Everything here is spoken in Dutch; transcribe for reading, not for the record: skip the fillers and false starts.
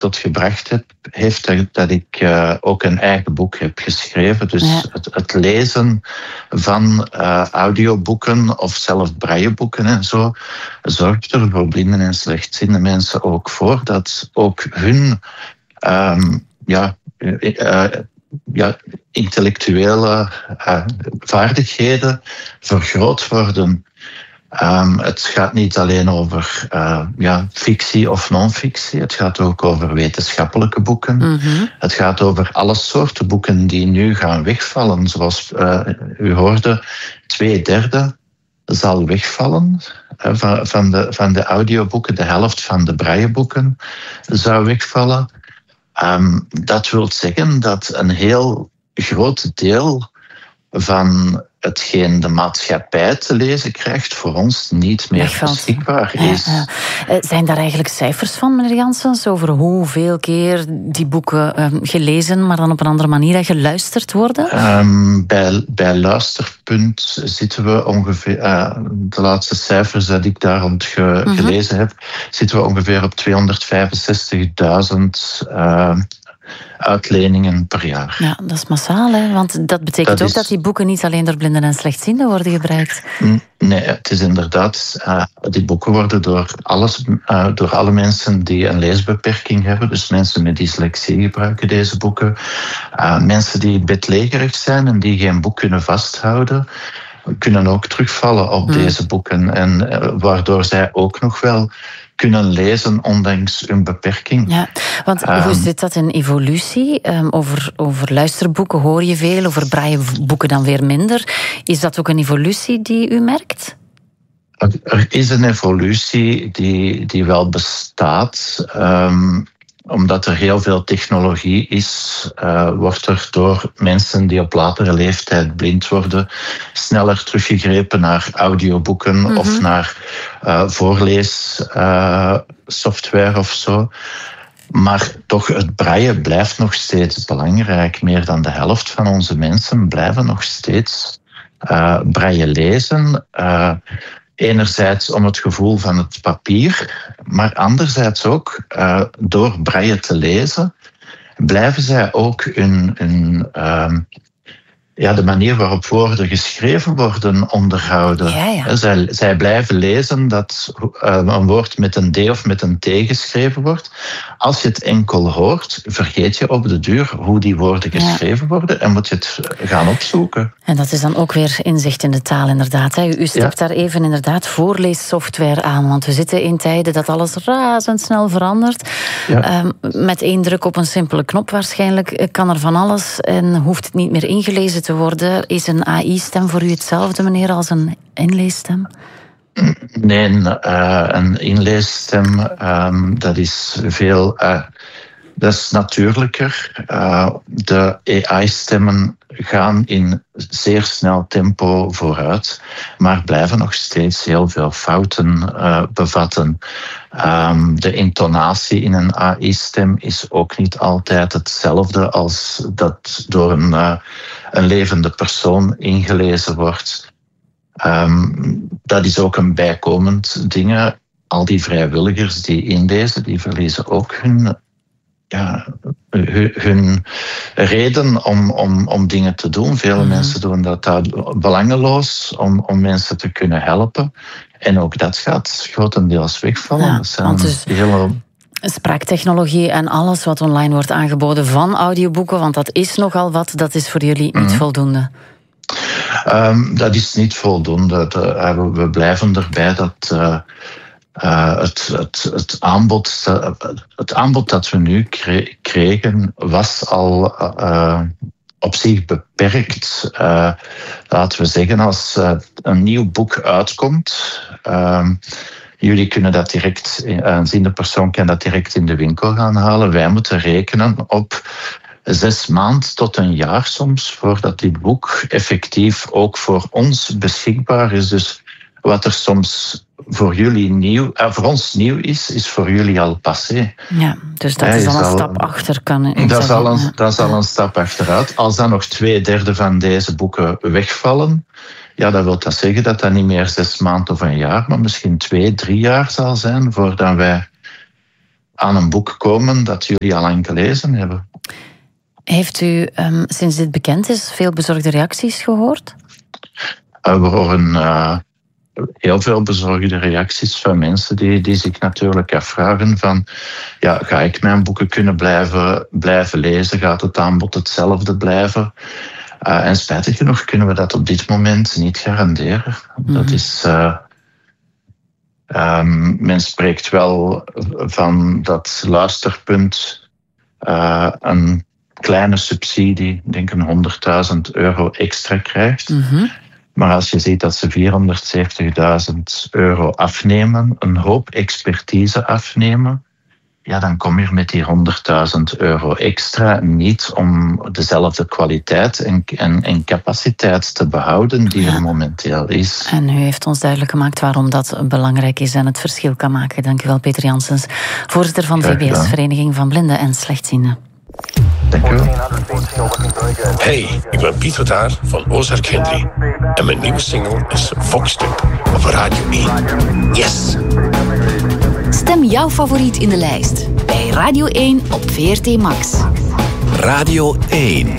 tot gebracht heeft dat ik ook een eigen boek heb geschreven. Dus het lezen van audioboeken of zelf brailleboeken en zo zorgt er voor blinden en slechtziende mensen ook voor dat ook hun intellectuele vaardigheden vergroot worden. Het gaat niet alleen over fictie of non-fictie. Het gaat ook over wetenschappelijke boeken. Mm-hmm. Het gaat over alle soorten boeken die nu gaan wegvallen. Zoals u hoorde, 2/3 zal wegvallen van de audioboeken. De helft van de brailleboeken zou wegvallen. Dat wil zeggen dat een heel groot deel van hetgeen de maatschappij te lezen krijgt, voor ons niet meer beschikbaar is. Zijn daar eigenlijk cijfers van, meneer Janssens, over hoeveel keer die boeken gelezen, maar dan op een andere manier geluisterd worden? Bij Luisterpunt zitten we ongeveer, de laatste cijfers dat ik daar rond gelezen heb, zitten we ongeveer op 265.000 uitleningen per jaar. Ja, dat is massaal, hè? Want dat betekent ook dat die boeken niet alleen door blinden en slechtzienden worden gebruikt. Nee, het is inderdaad, die boeken worden door alle mensen die een leesbeperking hebben, dus mensen met dyslexie gebruiken deze boeken. Mensen die bedlegerig zijn en die geen boek kunnen vasthouden, kunnen ook terugvallen op deze boeken. En waardoor zij ook nog wel kunnen lezen, ondanks hun beperking. Ja, want hoe zit dat in evolutie? Over luisterboeken hoor je veel, over brailleboeken dan weer minder. Is dat ook een evolutie die u merkt? Er is een evolutie die wel bestaat. Omdat er heel veel technologie is, wordt er door mensen die op latere leeftijd blind worden sneller teruggegrepen naar audioboeken of naar voorleessoftware of zo. Maar toch, het braille blijft nog steeds belangrijk. Meer dan de helft van onze mensen blijven nog steeds braille lezen. Enerzijds om het gevoel van het papier, maar anderzijds ook door braille te lezen, blijven zij ook de manier waarop woorden geschreven worden onderhouden. Ja. Zij blijven lezen dat een woord met een D of met een T geschreven wordt. Als je het enkel hoort, vergeet je op de duur hoe die woorden geschreven worden en moet je het gaan opzoeken. En dat is dan ook weer inzicht in de taal, inderdaad. U stipt daar even inderdaad voorleessoftware aan, want we zitten in tijden dat alles razendsnel verandert. Ja. Met 1 druk op een simpele knop waarschijnlijk kan er van alles en hoeft het niet meer ingelezen te worden. Is een AI-stem voor u hetzelfde, meneer, als een inleesstem? Nee, een inleesstem, dat is veel... dat is natuurlijker. De AI-stemmen gaan in zeer snel tempo vooruit, maar blijven nog steeds heel veel fouten bevatten. De intonatie in een AI-stem is ook niet altijd hetzelfde als dat door een levende persoon ingelezen wordt. Dat is ook een bijkomend ding. Al die vrijwilligers die inlezen, die verliezen ook hun reden om dingen te doen. Vele mensen doen dat belangeloos om mensen te kunnen helpen. En ook dat gaat grotendeels wegvallen. Ja, dat zijn spraaktechnologie en alles wat online wordt aangeboden van audioboeken, want dat is nogal wat, dat is voor jullie niet voldoende. Dat is niet voldoende. We blijven erbij dat het aanbod dat we nu kregen was al op zich beperkt. Laten we zeggen, als een nieuw boek uitkomt, jullie kunnen dat direct, een ziende persoon kan dat direct in de winkel gaan halen. Wij moeten rekenen op 6 maanden tot een jaar soms, voordat dit boek effectief ook voor ons beschikbaar is. Dus wat er soms voor ons nieuw is voor jullie al passé. Ja, dus dat is al een stap achter, kan ik zeggen. Dat is al een stap achteruit. Als dan nog 2/3 van deze boeken wegvallen, ja, dan wil dat zeggen dat dat niet meer 6 maanden of een jaar, maar misschien 2-3 jaar zal zijn voordat wij aan een boek komen dat jullie al lang gelezen hebben. Heeft u sinds dit bekend is veel bezorgde reacties gehoord? We horen heel veel bezorgde reacties van mensen die zich natuurlijk afvragen van, ja, ga ik mijn boeken kunnen blijven lezen? Gaat het aanbod hetzelfde blijven? En spijtig genoeg kunnen we dat op dit moment niet garanderen. Dat is... men spreekt wel van dat Luisterpunt een kleine subsidie, ik denk €100.000 extra krijgt. Maar als je ziet dat ze €470.000 afnemen, een hoop expertise afnemen, ja, dan kom je met die €100.000 extra niet om dezelfde kwaliteit en capaciteit te behouden die er momenteel is. En u heeft ons duidelijk gemaakt waarom dat belangrijk is en het verschil kan maken. Dank u wel, Peter Janssens, voorzitter van VBS, Vereniging van Blinden en Slechtzienden. Dank u wel. Hey, ik ben Pieter Daar van Ozark Henry. En mijn nieuwe single is Voxtip op Radio 1. Yes! Stem jouw favoriet in de lijst bij Radio 1 op VRT Max. Radio 1.